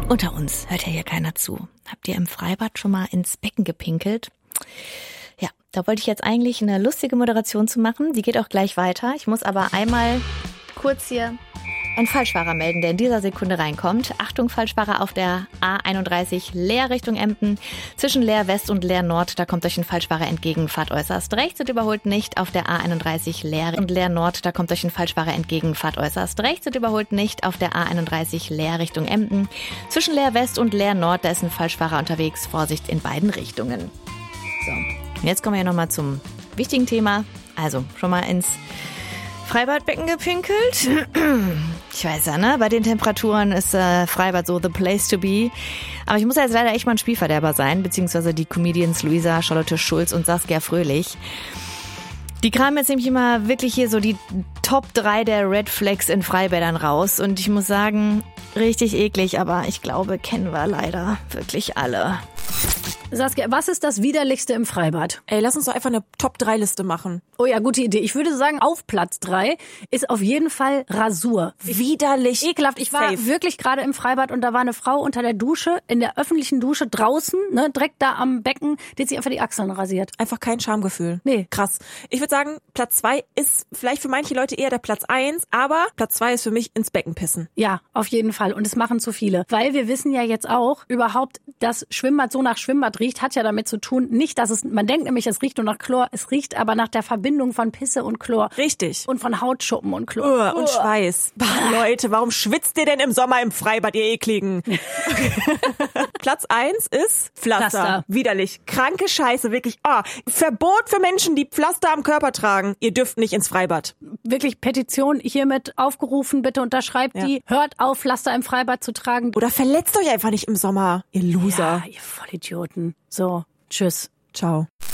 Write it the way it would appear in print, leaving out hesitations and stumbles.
Unter uns hört ja hier keiner zu. Habt ihr im Freibad schon mal ins Becken gepinkelt? Ja, da wollte ich jetzt eigentlich eine lustige Moderation zu machen. Die geht auch gleich weiter. Ich muss aber einmal kurz hier einen Falschfahrer melden, der in dieser Sekunde reinkommt. Achtung, Falschfahrer auf der A31 Leer Richtung Emden. Zwischen Leer West und Leer Nord, da kommt euch ein Falschfahrer entgegen. Fahrt äußerst rechts und überholt nicht auf der A31 Leer und Leer Nord, da kommt euch ein Falschfahrer entgegen. Fahrt äußerst rechts und überholt nicht auf der A31 Leer Richtung Emden. Zwischen Leer West und Leer Nord, da ist ein Falschfahrer unterwegs. Vorsicht in beiden Richtungen. So, und jetzt kommen wir nochmal zum wichtigen Thema. Also, schon mal ins Freibadbecken gepinkelt? Ich weiß ja, ne? Bei den Temperaturen ist Freibad so the place to be. Aber ich muss ja jetzt leider echt mal ein Spielverderber sein, beziehungsweise die Comedians Luisa, Charlotte Schulz und Saskia Fröhlich. Die kramen jetzt nämlich immer wirklich hier so die Top 3 der Red Flags in Freibädern raus. Und ich muss sagen, richtig eklig, aber ich glaube, kennen wir leider wirklich alle. Saskia, was ist das Widerlichste im Freibad? Ey, lass uns doch einfach eine Top-3-Liste machen. Oh ja, gute Idee. Ich würde sagen, auf Platz 3 ist auf jeden Fall Rasur. Widerlich. Ekelhaft. Ich war wirklich gerade im Freibad und da war eine Frau unter der Dusche, in der öffentlichen Dusche draußen, ne, direkt da am Becken, die hat sich einfach die Achseln rasiert. Einfach kein Schamgefühl. Nee. Krass. Ich würde sagen, Platz 2 ist vielleicht für manche Leute eher der Platz 1, aber Platz 2 ist für mich ins Becken pissen. Ja, auf jeden Fall. Und es machen zu viele. Weil wir wissen ja jetzt auch, überhaupt, dass Schwimmbad so nach Schwimmbad riecht, hat ja damit zu tun, nicht, dass man denkt nämlich, es riecht nur nach Chlor, es riecht aber nach der Verbindung von Pisse und Chlor. Richtig. Und von Hautschuppen und Chlor. Und Schweiß. Leute, warum schwitzt ihr denn im Sommer im Freibad, ihr Ekligen? Platz 1 ist Pflaster. Widerlich. Kranke Scheiße, wirklich. Verbot für Menschen, die Pflaster am Körper tragen. Ihr dürft nicht ins Freibad. Wirklich Petition hiermit aufgerufen, bitte unterschreibt die. Hört auf, Pflaster im Freibad zu tragen. Oder verletzt euch einfach nicht im Sommer, ihr Loser. Ja, ihr Vollidioten. So, tschüss. Ciao.